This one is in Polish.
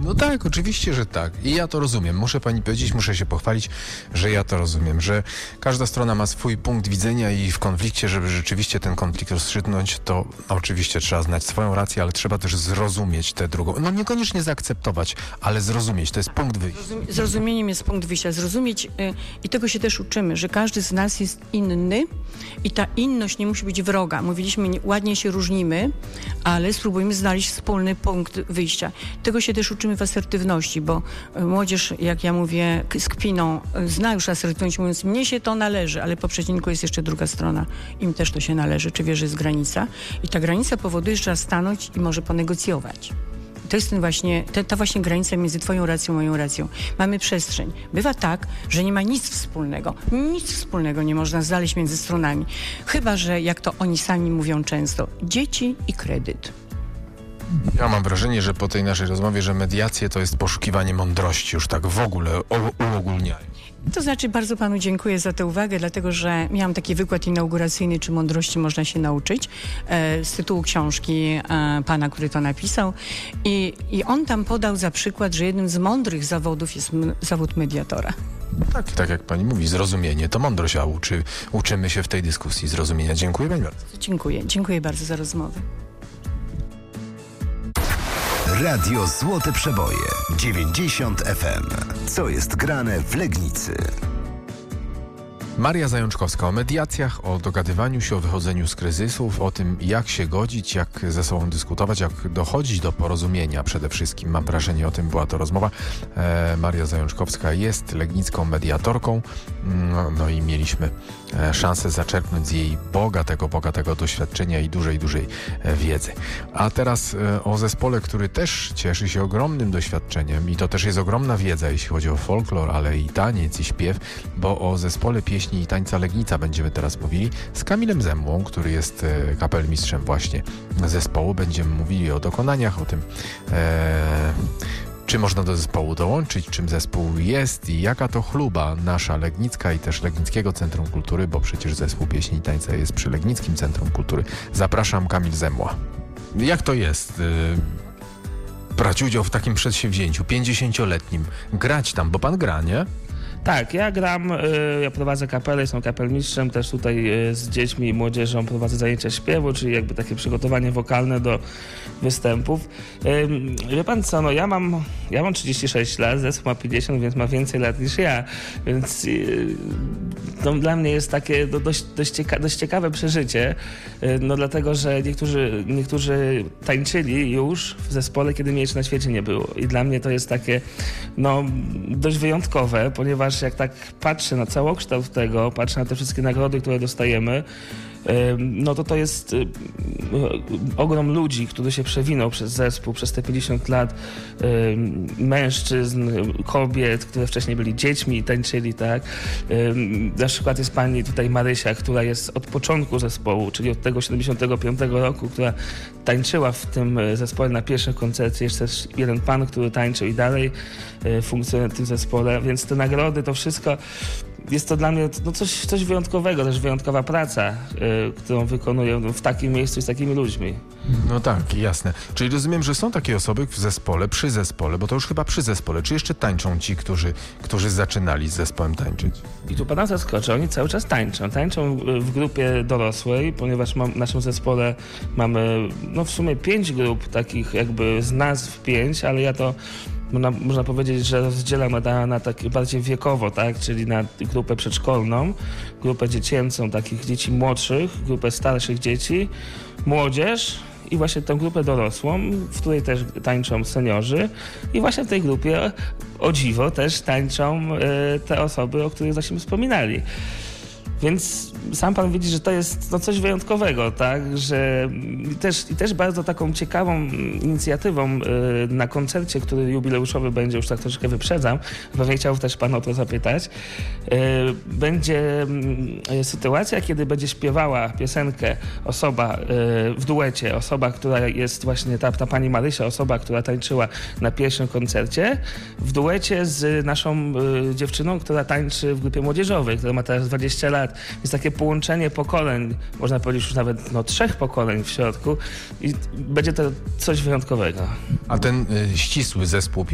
No tak, oczywiście, że tak. I ja to rozumiem. Muszę pani powiedzieć, muszę się pochwalić, że ja to rozumiem, że każda strona ma swój punkt widzenia i w konflikcie, żeby rzeczywiście ten konflikt rozstrzygnąć, to oczywiście trzeba znać swoją rację, ale trzeba też zrozumieć tę drugą. No niekoniecznie zaakceptować, ale zrozumieć. To jest punkt wyjścia. Zrozumieniem jest punkt wyjścia. Zrozumieć i tego się też uczymy, że każdy z nas jest inny i ta inność nie musi być wroga. Mówiliśmy, ładnie się różnimy, ale spróbujmy znaleźć wspólny punkt wyjścia. Tego się też uczymy w asertywności, bo młodzież, jak ja mówię, z kpiną zna już asertywność, mówiąc, mnie się to należy, ale po przecinku jest jeszcze druga strona. Im też to się należy, czy wie, że jest granica. I ta granica powoduje, że trzeba stanąć i może ponegocjować. To jest ta właśnie granica między twoją racją, moją racją. Mamy przestrzeń. Bywa tak, że nie ma nic wspólnego. Nic wspólnego nie można znaleźć między stronami. Chyba że, jak to oni sami mówią często, dzieci i kredyt. Ja mam wrażenie, że po tej naszej rozmowie, że mediacje to jest poszukiwanie mądrości, już tak w ogóle uogólniając. To znaczy, bardzo panu dziękuję za tę uwagę, dlatego że miałam taki wykład inauguracyjny, czy mądrości można się nauczyć, z tytułu książki pana, który to napisał. I on tam podał za przykład, że jednym z mądrych zawodów jest zawód mediatora. Tak jak pani mówi, zrozumienie to mądrość, a uczymy się w tej dyskusji zrozumienia. Dziękuję pani bardzo. Dziękuję bardzo za rozmowę. Radio Złote Przeboje 90 FM. Co jest grane w Legnicy? Maria Zajączkowska o mediacjach, o dogadywaniu się, o wychodzeniu z kryzysów, o tym, jak się godzić, jak ze sobą dyskutować, jak dochodzić do porozumienia przede wszystkim. Mam wrażenie, o tym była to rozmowa. Maria Zajączkowska jest legnicką mediatorką, no i mieliśmy szansę zaczerpnąć z jej bogatego doświadczenia i dużej wiedzy. A teraz o zespole, który też cieszy się ogromnym doświadczeniem i to też jest ogromna wiedza, jeśli chodzi o folklor, ale i taniec, i śpiew, bo o zespole pieśni i tańca Legnica będziemy teraz mówili z Kamilem Zemłą, który jest kapelmistrzem właśnie zespołu. Będziemy mówili o dokonaniach, o tym, czy można do zespołu dołączyć, czym zespół jest i jaka to chluba nasza legnicka i też Legnickiego Centrum Kultury, bo przecież zespół pieśni i tańca jest przy Legnickim Centrum Kultury. Zapraszam, Kamil Zemła. Jak to jest brać udział w takim przedsięwzięciu 50-letnim? Grać tam, bo pan gra, nie? Tak, ja gram, ja prowadzę kapelę, jestem kapelmistrzem, też tutaj z dziećmi i młodzieżą prowadzę zajęcia śpiewu, czyli jakby takie przygotowanie wokalne do występów. Wie pan co, no ja mam 36 lat, zespół ma 50, więc ma więcej lat niż ja, więc no, dla mnie jest takie dość ciekawe przeżycie, no dlatego, że niektórzy tańczyli już w zespole, kiedy mnie jeszcze na świecie nie było i dla mnie to jest takie, no dość wyjątkowe, ponieważ jak tak patrzę na całokształt tego, patrzę na te wszystkie nagrody, które dostajemy, no to jest ogrom ludzi, który się przewinął przez zespół, przez te 50 lat, mężczyzn, kobiet, które wcześniej byli dziećmi i tańczyli, tak. Na przykład jest pani tutaj Marysia, która jest od początku zespołu, czyli od tego 75 roku, która tańczyła w tym zespole na pierwszym koncercie. Jest też jeden pan, który tańczył i dalej funkcjonuje w tym zespole, więc te nagrody, to wszystko jest to dla mnie no coś wyjątkowego, też wyjątkowa praca, którą wykonuję w takim miejscu z takimi ludźmi. No tak, jasne. Czyli rozumiem, że są takie osoby w zespole, przy zespole, bo to już chyba przy zespole, czy jeszcze tańczą ci, którzy zaczynali z zespołem tańczyć? I tu pana zaskoczę, oni cały czas tańczą. Tańczą w grupie dorosłej, ponieważ w naszym zespole mamy no w sumie 5 grup, takich jakby z nazw 5, ale ja to można powiedzieć, że rozdzielam na tak bardziej wiekowo, tak? Czyli na grupę przedszkolną, grupę dziecięcą, takich dzieci młodszych, grupę starszych dzieci, młodzież i właśnie tę grupę dorosłą, w której też tańczą seniorzy i właśnie w tej grupie, o dziwo, też tańczą te osoby, o których żeśmy wspominali. Więc sam pan widzi, że to jest no, coś wyjątkowego, tak, że też bardzo taką ciekawą inicjatywą na koncercie, który jubileuszowy będzie, już tak troszeczkę wyprzedzam, pewnie chciał też pana o to zapytać, będzie sytuacja, kiedy będzie śpiewała piosenkę osoba w duecie, osoba, która jest właśnie ta pani Marysia, osoba, która tańczyła na pierwszym koncercie, w duecie z naszą dziewczyną, która tańczy w grupie młodzieżowej, która ma teraz 20 lat. Jest takie połączenie pokoleń, można powiedzieć już nawet 3 pokoleń w środku i będzie to coś wyjątkowego. A ten ścisły zespół